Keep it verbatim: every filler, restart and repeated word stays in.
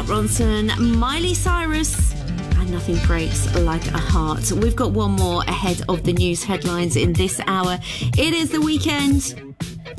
Mark Ronson, Miley Cyrus, and Nothing Breaks Like a Heart. We've got one more ahead of the news headlines in this hour. It is the weekend.